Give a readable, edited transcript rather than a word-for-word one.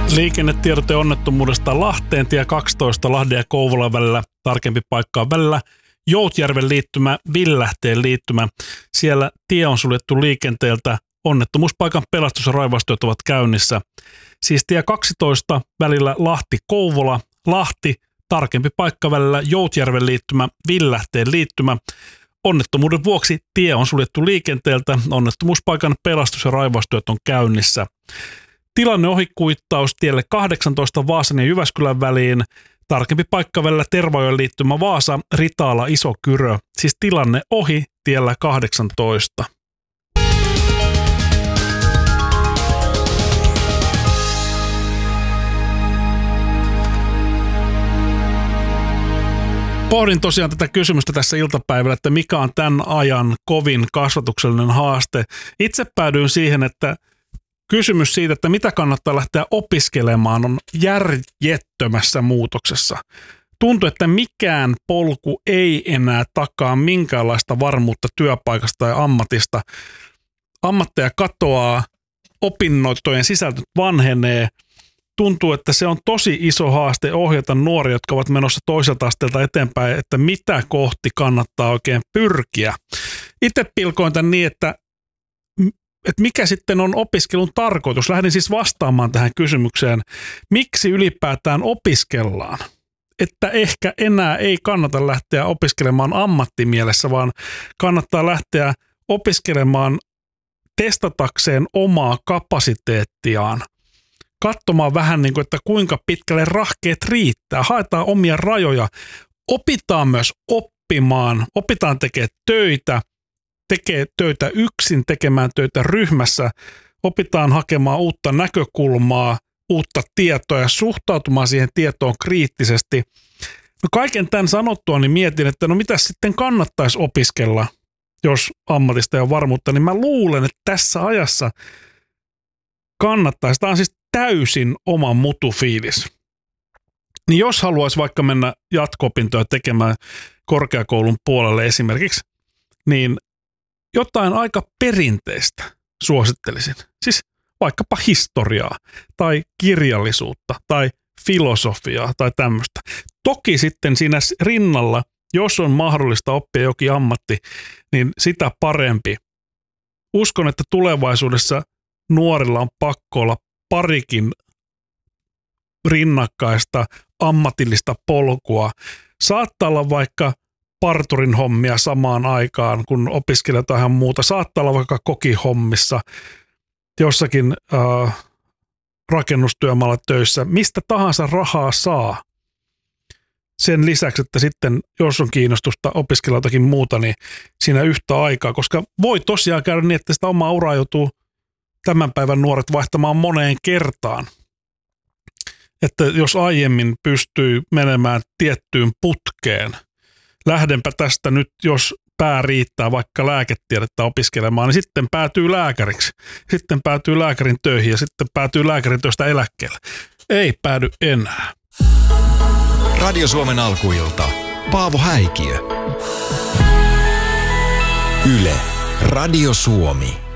Liikennetiedote onnettomuudesta Lahteen, tie 12 Lahden ja Kouvolan välillä, tarkempi paikka on välillä Joutjärven liittymä, Villähteen liittymä. Siellä tie on suljettu liikenteeltä. Onnettomuuspaikan pelastus- ja raivaustyöt ovat käynnissä. Siis tie 12 välillä Lahti-Kouvola, Lahti, tarkempi paikka välillä Joutjärven liittymä, Villähteen liittymä. Onnettomuuden vuoksi tie on suljettu liikenteeltä. Onnettomuuspaikan pelastus- ja raivaustyöt on käynnissä. Tilanne ohikuittaus tielle 18 Vaasan ja Jyväskylän väliin. Tarkempi paikka välillä Tervajoen liittymä Vaasa, Ritaala, Iso-Kyrö. Siis tilanne ohi tiellä 18. Pohdin tosiaan tätä kysymystä tässä iltapäivällä, että mikä on tämän ajan kovin kasvatuksellinen haaste. Itse päädyin siihen, että kysymys siitä, että mitä kannattaa lähteä opiskelemaan, on järjettömässä muutoksessa. Tuntuu, että mikään polku ei enää takaa minkäänlaista varmuutta työpaikasta ja ammatista. Ammatteja katoaa, opintojen sisältö vanhenee. Tuntuu, että se on tosi iso haaste ohjata nuoria, jotka ovat menossa toiselta asteelta eteenpäin, että mitä kohti kannattaa oikein pyrkiä. Itse pilkoin tämän niin, että mikä sitten on opiskelun tarkoitus. Lähdin siis vastaamaan tähän kysymykseen, miksi ylipäätään opiskellaan. Että ehkä enää ei kannata lähteä opiskelemaan ammattimielessä, vaan kannattaa lähteä opiskelemaan testatakseen omaa kapasiteettiaan. Katsomaan vähän niin kuin, että kuinka pitkälle rahkeet riittää. Haetaan omia rajoja. Opitaan myös oppimaan. Opitaan tekemään töitä. Tekee töitä yksin, tekemään töitä ryhmässä. Opitaan hakemaan uutta näkökulmaa, uutta tietoa ja suhtautumaan siihen tietoon kriittisesti. No kaiken tämän sanottua, niin mietin, että no mitä sitten kannattaisi opiskella, jos ammatista ei ole varmuutta. Niin mä luulen, että tässä ajassa kannattaisi. Tämä on siis täysin oma mutufiilis. Niin jos haluaisi vaikka mennä jatko-opintoja tekemään korkeakoulun puolelle esimerkiksi, niin jotain aika perinteistä suosittelisin. Siis vaikkapa historiaa tai kirjallisuutta tai filosofiaa tai tämmöistä. Toki sitten siinä rinnalla, jos on mahdollista oppia jokin ammatti, niin sitä parempi. Uskon, että tulevaisuudessa nuorilla on pakko olla parikin rinnakkaista ammatillista polkua. Saattaa olla vaikka parturin hommia samaan aikaan, kun opiskelee jotain muuta. Saattaa olla vaikka kokihommissa, jossakin rakennustyömaalla töissä. Mistä tahansa rahaa saa. Sen lisäksi, että sitten jos on kiinnostusta opiskella jotakin muuta, niin siinä yhtä aikaa. Koska voi tosiaan käydä niin, että sitä omaa uraa joutuu tämän päivän nuoret vaihtamaan moneen kertaan. Että jos aiemmin pystyy menemään tiettyyn putkeen, lähdenpä tästä nyt, jos pää riittää vaikka lääketiedettä opiskelemaan, niin sitten päätyy lääkäriksi. Sitten päätyy lääkärin töihin ja sitten päätyy lääkärin töistä eläkkeelle. Ei päädy enää. Radio Suomen alkuilta. Paavo Häikiö. Yle. Radio Suomi.